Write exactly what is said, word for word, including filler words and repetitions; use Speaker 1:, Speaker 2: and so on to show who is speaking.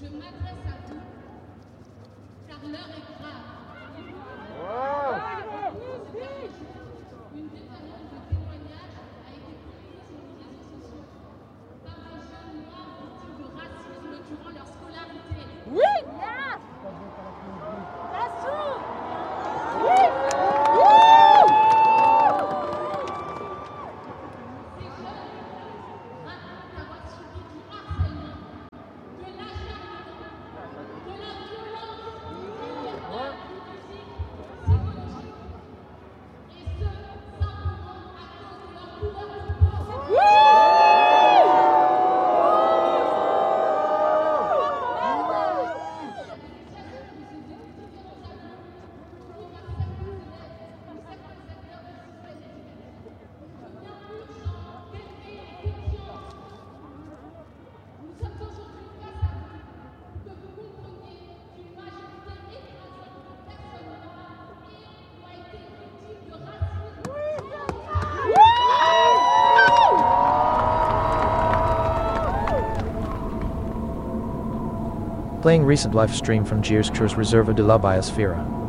Speaker 1: Je m'adresse à vous, car l'heure est grave. Une déferlante de témoignages a été publiée sur les réseaux sociaux par des jeunes noirs victimes de racisme durant leur scolarité.
Speaker 2: Oui!
Speaker 3: Playing recent live stream from Gears Cruz Reserva de la Biosfera.